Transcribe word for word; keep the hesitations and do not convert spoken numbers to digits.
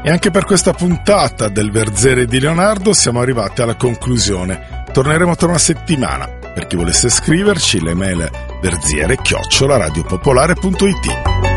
E anche per questa puntata del Verzere di Leonardo siamo arrivati alla conclusione. Torneremo tra una settimana. Per chi volesse scriverci, l'email è verziere chiocciola radiopopolare punto it.